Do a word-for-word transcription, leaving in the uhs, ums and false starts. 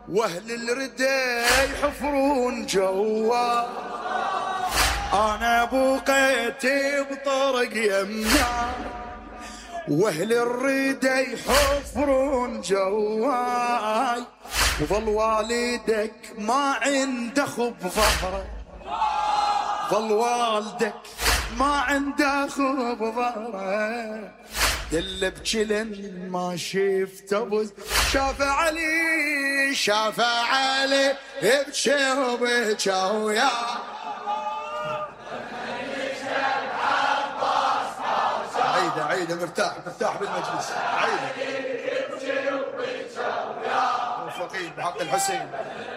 واهل الردى يحفرون جوا، انا بقيت بطرق يمنا، واهل الردى يحفرون جواي، وظل والدك ما عنده خب ظهره، ظل والدك ما عنده خب ظهره، دل بجلن ما شفت ابو شاف علي، شاف علي بجي وبجي ويا عيده عيده مرتاح مرتاح بالمجلس عيده موفقين بحق الحسين.